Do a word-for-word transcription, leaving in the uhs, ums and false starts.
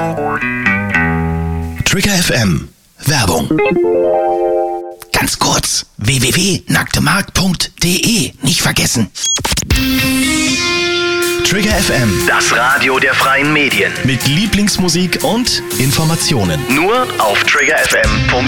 Trigger F M. Werbung. Ganz kurz. w w w punkt nacktemarkt punkt d e. Nicht vergessen. Trigger F M. Das Radio der freien Medien. Mit Lieblingsmusik und Informationen. Nur auf trigger f m punkt